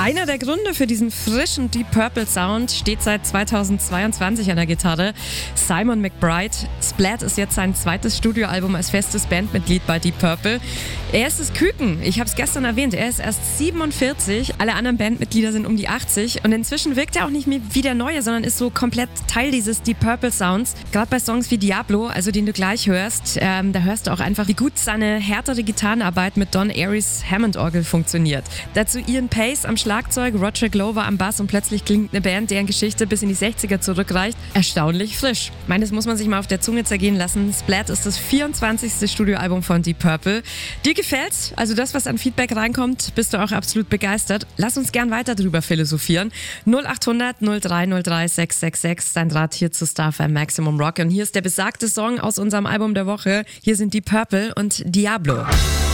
Einer der Gründe für diesen frischen Deep Purple Sound steht seit 2022 an der Gitarre. Simon McBride. Splat ist jetzt sein zweites Studioalbum als festes Bandmitglied bei Deep Purple. Er ist das Küken. Ich habe es gestern erwähnt. Er ist erst 47. Alle anderen Bandmitglieder sind um die 80. Und inzwischen wirkt er auch nicht mehr wie der Neue, sondern ist so komplett Teil dieses Deep Purple Sounds. Gerade bei Songs wie Diablo, also den du gleich hörst, da hörst du auch einfach, wie gut seine härtere Gitarrenarbeit mit Don Airys Hammond-Orgel funktioniert. Dazu Ian Pace am Schlagzeug, Roger Glover am Bass und plötzlich klingt eine Band, deren Geschichte bis in die 60er zurückreicht, erstaunlich frisch. Ich meine, das muss man sich mal auf der Zunge zergehen lassen. Splat ist das 24. Studioalbum von Deep Purple. Dir gefällt's? Also das, was an Feedback reinkommt, bist du auch absolut begeistert? Lass uns gern weiter drüber philosophieren. 0800 0303 666, dein Draht hier zu StarFM Maximum Rock. Und hier ist der besagte Song aus unserem Album der Woche. Hier sind Deep Purple und Diablo.